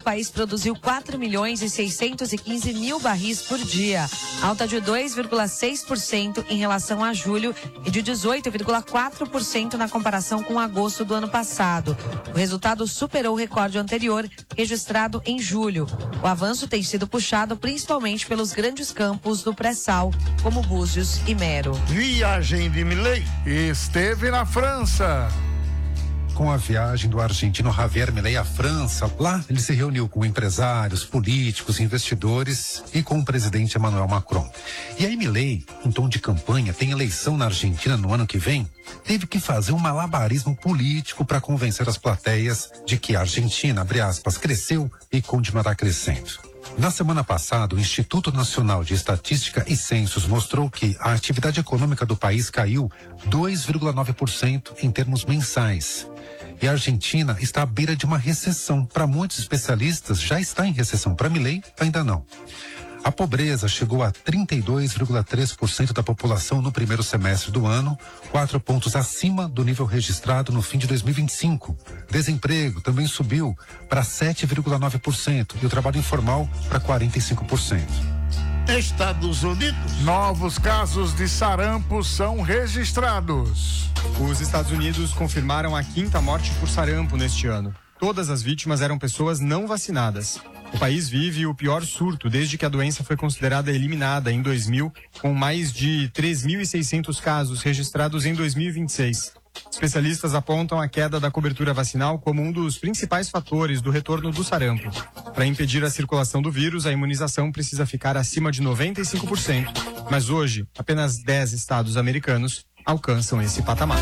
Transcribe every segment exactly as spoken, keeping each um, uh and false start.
país produziu quatro milhões e seiscentos e quinze mil barris por dia, alta de dois vírgula seis por cento em relação a julho e de dezoito vírgula quatro por cento na comparação com agosto do ano passado. O resultado superou o recorde anterior, registrado em julho. O avanço tem sido puxado principalmente pelos grandes campos do pré-sal, como Búzios e Mero. Viagem de Milei. Esteve na França. Com a viagem do argentino Javier Milei à França, lá ele se reuniu com empresários, políticos, investidores e com o presidente Emmanuel Macron. E aí Milei, em tom de campanha, tem eleição na Argentina no ano que vem, teve que fazer um malabarismo político para convencer as plateias de que a Argentina, abre aspas, cresceu e continuará crescendo. Na semana passada, o Instituto Nacional de Estatística e Censos mostrou que a atividade econômica do país caiu dois vírgula nove por cento em termos mensais. E a Argentina está à beira de uma recessão. Para muitos especialistas, já está em recessão. Para Milei, ainda não. A pobreza chegou a trinta e dois vírgula três por cento da população no primeiro semestre do ano, quatro pontos acima do nível registrado no fim de dois mil e vinte e cinco. Desemprego também subiu para sete vírgula nove por cento e o trabalho informal para quarenta e cinco por cento. Estados Unidos. Novos casos de sarampo são registrados. Os Estados Unidos confirmaram a quinta morte por sarampo neste ano. Todas as vítimas eram pessoas não vacinadas. O país vive o pior surto desde que a doença foi considerada eliminada em dois mil, com mais de três mil e seiscentos casos registrados em dois mil e vinte e seis. Especialistas apontam a queda da cobertura vacinal como um dos principais fatores do retorno do sarampo. Para impedir a circulação do vírus, a imunização precisa ficar acima de noventa e cinco por cento. Mas hoje, apenas dez estados americanos alcançam esse patamar.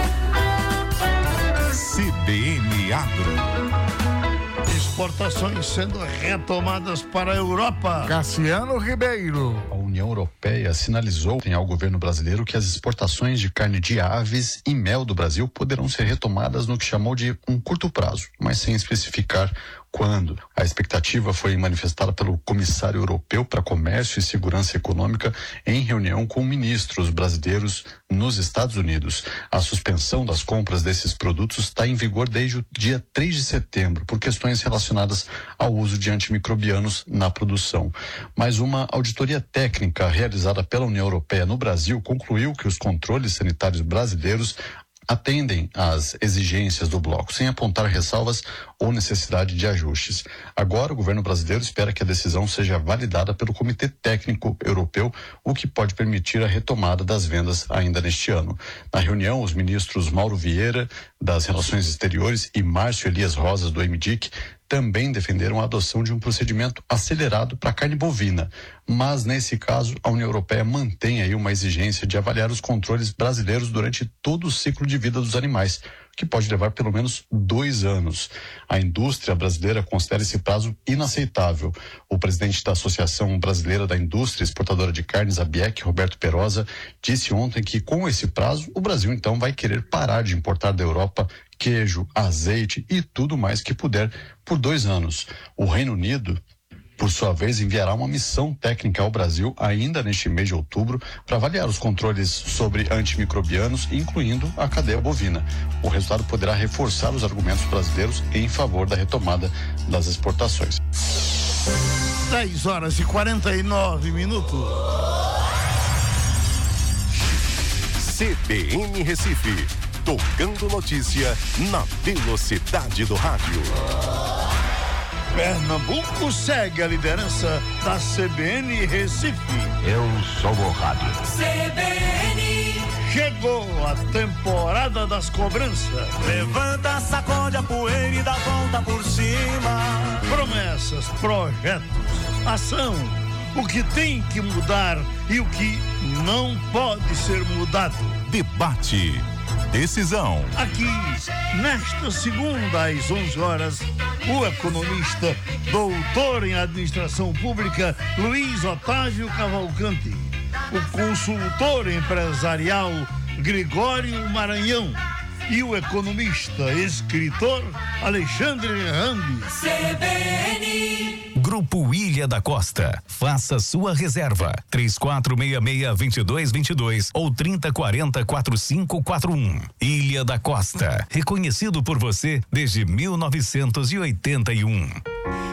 C B N Agro. Exportações sendo retomadas para a Europa. Cassiano Ribeiro. A União Europeia sinalizou ao governo brasileiro que as exportações de carne de aves e mel do Brasil poderão ser retomadas no que chamou de um curto prazo, mas sem especificar quando. A expectativa foi manifestada pelo comissário europeu para Comércio e Segurança Econômica em reunião com ministros brasileiros nos Estados Unidos. A suspensão das compras desses produtos está em vigor desde o dia três de setembro, por questões relacionadas ao uso de antimicrobianos na produção. Mas uma auditoria técnica realizada pela União Europeia no Brasil concluiu que os controles sanitários brasileiros atendem às exigências do bloco, sem apontar ressalvas ou necessidade de ajustes. Agora, o governo brasileiro espera que a decisão seja validada pelo Comitê Técnico Europeu, o que pode permitir a retomada das vendas ainda neste ano. Na reunião, os ministros Mauro Vieira, das Relações Exteriores, e Márcio Elias Rosas, do M D I C, também defenderam a adoção de um procedimento acelerado para a carne bovina. Mas, nesse caso, a União Europeia mantém aí uma exigência de avaliar os controles brasileiros durante todo o ciclo de vida dos animais, que pode levar pelo menos dois anos. A indústria brasileira considera esse prazo inaceitável. O presidente da Associação Brasileira da Indústria Exportadora de Carnes, a ABIEC, Roberto Perosa, disse ontem que com esse prazo, o Brasil então vai querer parar de importar da Europa queijo, azeite e tudo mais que puder por dois anos. O Reino Unido, por sua vez, enviará uma missão técnica ao Brasil ainda neste mês de outubro para avaliar os controles sobre antimicrobianos, incluindo a cadeia bovina. O resultado poderá reforçar os argumentos brasileiros em favor da retomada das exportações. dez horas e quarenta e nove minutos. C B N Recife. Tocando notícia na velocidade do rádio. Pernambuco segue a liderança da C B N Recife. Eu sou o rádio. C B N. Chegou a temporada das cobranças. Levanta, sacode a poeira e dá volta por cima. Promessas, projetos, ação. O que tem que mudar e o que não pode ser mudado. Debate. Decisão. Aqui, nesta segunda às onze horas, o economista, doutor em administração pública, Luiz Otávio Cavalcante, o consultor empresarial, Gregório Maranhão, e o economista, escritor, Alexandre Rambi. C B N. Grupo Ilha da Costa. Faça sua reserva. três quatro seis seis, dois dois dois dois ou trinta quarenta, quarenta e cinco quarenta e um. Ilha da Costa. Reconhecido por você desde mil novecentos e oitenta e um.